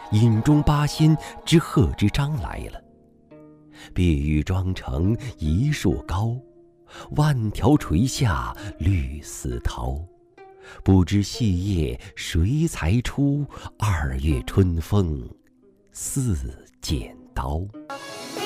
饮中八仙之贺知章来了。碧玉妆成一树高，万条垂下绿丝绦。不知细叶谁裁出？2月春风似剪刀。